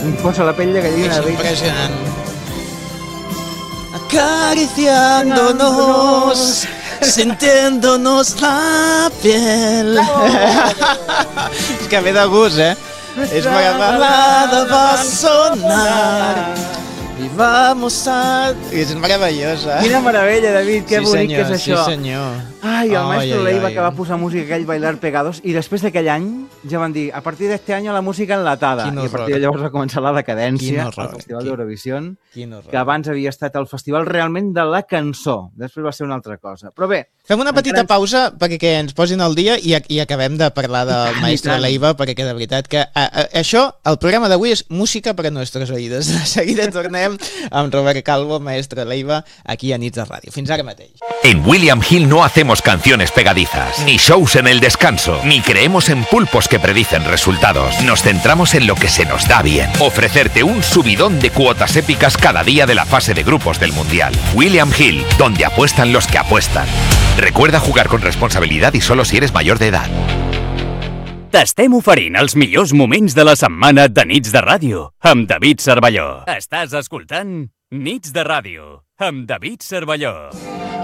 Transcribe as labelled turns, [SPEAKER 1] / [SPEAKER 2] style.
[SPEAKER 1] Em posa la pell de gallina.
[SPEAKER 2] És impressionant. Acariciándonos, sintiéndonos la piel. És que ve de gust, És una balada va sonar i vamos a... És meravellosa.
[SPEAKER 1] Quina meravella, David, que bonic que és això.
[SPEAKER 2] Sí, senyor.
[SPEAKER 1] Ai, el maestro Leiva que va posar música aquell Bailar Pegados, i després d'aquell any ja van dir, a partir d'aquest any la música enlatada. I a partir de llavors va començar la decadència al Festival d'Eurovisió, que abans havia estat el festival realment de la cançó. Després va ser una altra cosa. Però bé...
[SPEAKER 2] Fem una petita pausa perquè ens posin al dia i acabem de parlar del maestro Leiva, perquè de veritat que això, el programa d'avui és música per a nostres oïdes. De seguida tornem amb Robert Calvo, maestro Leiva, aquí a Nits de Ràdio. Fins ara mateix.
[SPEAKER 3] En William Hill no hacemos canciones pegadizas, ni shows en el descanso, ni creemos en pulpos que predicen resultados. Nos centramos en lo que se nos da bien. Ofrecerte un subidón de cuotas épicas cada día de la fase de grupos del Mundial. William Hill, donde apuestan los que apuestan. Recuerda jugar con responsabilidad y solo si eres mayor de edad.
[SPEAKER 4] T'estem oferint els millors moments de la setmana de Nits de Ràdio amb David Cervelló. Estàs escoltant Nits de Ràdio amb David Cervelló.